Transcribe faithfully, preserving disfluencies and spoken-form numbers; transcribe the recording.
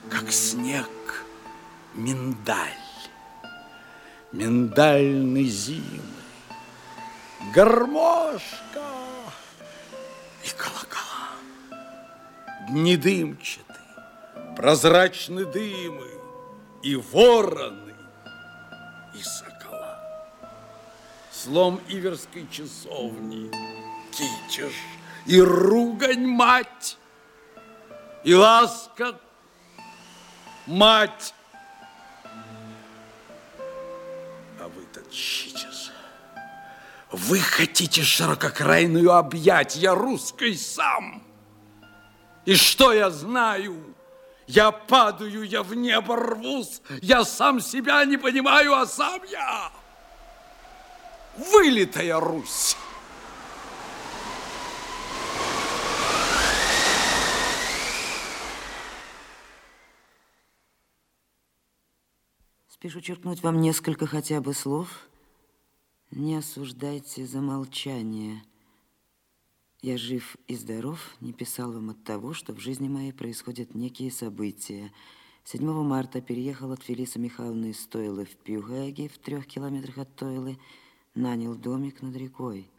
как снег, миндаль, миндальной зимы, гармошка и колокола. Дни дымчатые, прозрачны дымы, и вороны, и сокола. Слом Иверской часовни, китеж и ругань мать, и ласка мать. А вы тащитесь. Вы хотите ширококрайную объять, я русской сам. И что я знаю? Я падаю, я в небо рвусь, я сам себя не понимаю, а сам я вылитая Русь. Спешу черкнуть вам несколько хотя бы слов. Не осуждайте за молчание. Я жив и здоров, не писал вам от того, что в жизни моей происходят некие события. седьмого марта переехал от Фелисы Михайловны из Тойлы в Пюгэге, в трех километрах от Тойлы, нанял домик над рекой.